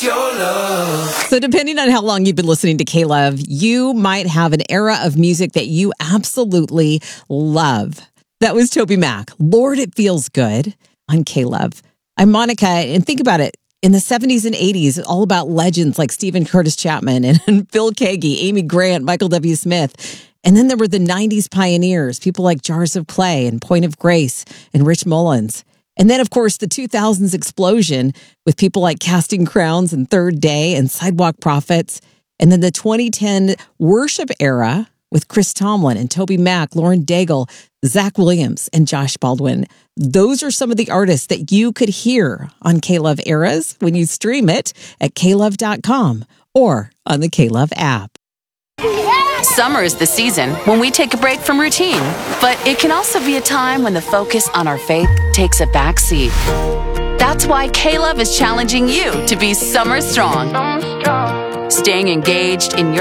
your love. So depending on how long you've been listening to K-Love, you might have an era of music that you absolutely love. That was Toby Mac. Lord, It Feels Good on K-Love. I'm Monica, and think about it. In the 70s and 80s, all about legends like Stephen Curtis Chapman and Phil Keaggy, Amy Grant, Michael W. Smith. And then there were the 90s pioneers, people like Jars of Clay and Point of Grace and Rich Mullins. And then, of course, the 2000s explosion with people like Casting Crowns and Third Day and Sidewalk Prophets. And then the 2010 worship era with Chris Tomlin and Toby Mac, Lauren Daigle, Zach Williams, and Josh Baldwin. Those are some of the artists that you could hear on K-Love Eras when you stream it at klove.com or on the K-Love app. Summer is the season when we take a break from routine, but it can also be a time when the focus on our faith takes a backseat. That's why K-Love is challenging you to be summer strong. Staying engaged in your